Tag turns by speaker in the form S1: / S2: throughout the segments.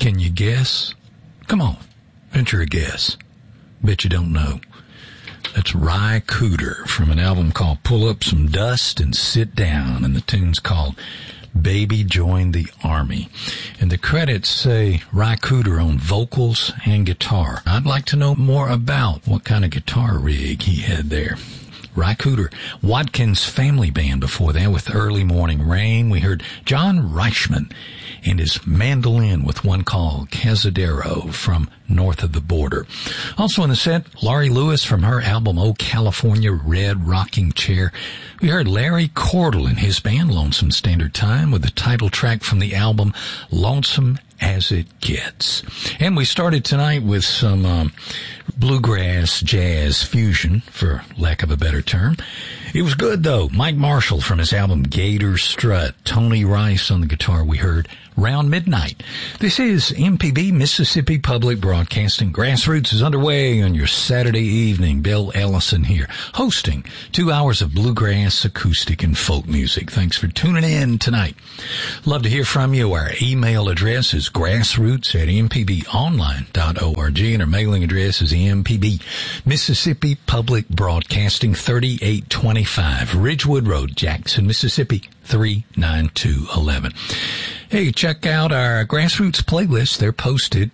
S1: Can you guess? Come on, venture a guess. Bet you don't know. That's Ry Cooder from an album called Pull Up Some Dust and Sit Down, and the tune's called Baby Joined the Army. And the credits say Ry Cooder on vocals and guitar. I'd like to know more about what kind of guitar rig he had there. Ry Cooder, Watkins Family Band before that with Early Morning Rain. We heard John Reichman and his mandolin with one called Cazadero from North of the Border. Also in the set, Laurie Lewis from her album Oh California, Red Rocking Chair. We heard Larry Cordell and his band Lonesome Standard Time with the title track from the album Lonesome as It Gets. And we started tonight with some bluegrass jazz fusion, for lack of a better term. It was good, though. Mike Marshall from his album Gator Strut. Tony Rice on the guitar we heard. Round Midnight. This is MPB, Mississippi Public Broadcasting. Grassroots is underway on your Saturday evening. Bill Ellison here, hosting 2 hours of bluegrass, acoustic, and folk music. Thanks for tuning in tonight. Love to hear from you. Our email address is grassroots@mpbonline.org, and our mailing address is MPB, Mississippi Public Broadcasting, 3825 Ridgewood Road, Jackson, Mississippi, 39211. Hey, check out our Grassroots playlists. They're posted,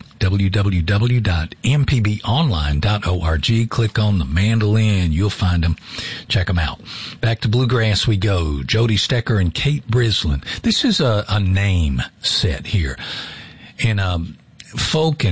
S1: www.mpbonline.org. Click on the mandolin. You'll find them. Check them out. Back to bluegrass we go. Jody Stecker and Kate Brislin. This is a name set here. And folk and